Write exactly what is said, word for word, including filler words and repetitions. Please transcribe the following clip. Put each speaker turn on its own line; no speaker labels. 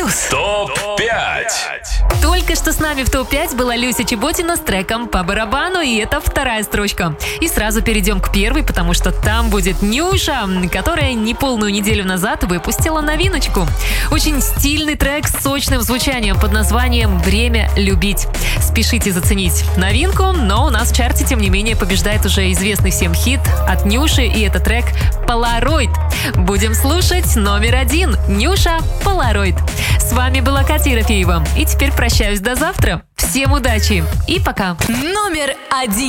плюс.
топ пять.
Только что с нами в топ пять была Люся Чеботина с треком «По барабану», и это вторая строчка. И сразу перейдем к первой, потому что там будет Нюша, которая неполную неделю назад выпустила новиночку. Очень стильный трек с сочным звучанием под названием «Время любить». Спешите заценить новинку, но у нас в чарте, тем не менее, побеждает уже известный всем хит от Нюши, и это трек «Полароид». Будем слушать номер один. Нюша «Полароид». С вами была Катя Ерофеева. И теперь прощаюсь до завтра. Всем удачи и пока.
Номер один.